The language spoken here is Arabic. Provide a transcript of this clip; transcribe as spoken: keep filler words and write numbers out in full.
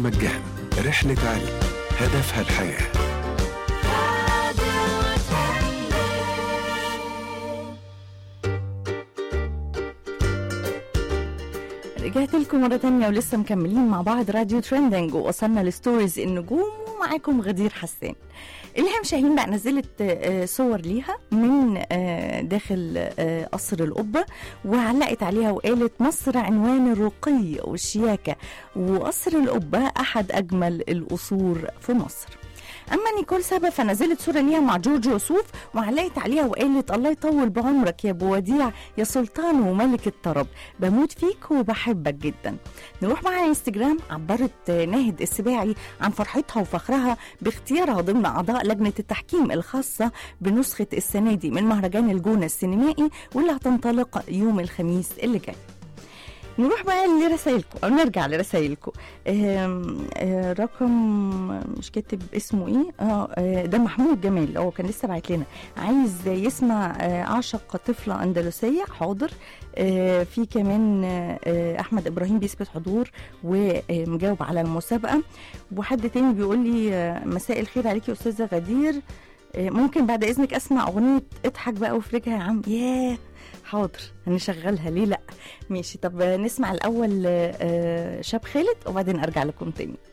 بالمجان. رحلة علم هدفها الحياة. رجعت لكم مرة تانية ولسه مكملين مع بعض راديو تريندينج، ووصلنا لستوريز النجوم ومعاكم غدير حسان. إلهام شاهين بقى نزلت صور ليها من داخل قصر القبة، وعلقت عليها وقالت مصر عنوان الرقي والشياكة، وقصر القبة أحد أجمل القصور في مصر. أما نيكول سابا فنزلت صورة ليها مع جورج وسوف وعلقت عليها وقالت الله يطول بعمرك يا ابو وديع يا سلطان وملك الطرب، بموت فيك وبحبك جدا. نروح مع انستجرام. عبرت ناهد السباعي عن فرحتها وفخرها باختيارها ضمن أعضاء لجنة التحكيم الخاصة بنسخة السنة دي من مهرجان الجونة السينمائي واللي هتنطلق يوم الخميس اللي جاي. نروح بقى لرسائلكم او نرجع لرسائلكم. رقم مش كاتب اسمه ايه، اه ده محمود جمال، هو كان لسه باعت لنا عايز يسمع اعشق طفله اندلسيه. حاضر. في كمان احمد ابراهيم بيثبت حضور ومجاوب على المسابقه. وحد تاني بيقول لي مساء الخير عليكي استاذه غدير، ممكن بعد اذنك اسمع اغنيه اضحك بقى وافرجها يا عم. ياه حاضر هنشغلها، ليه لا. ماشي، طب نسمع الاول شاب خالد وبعدين ارجع لكم تاني.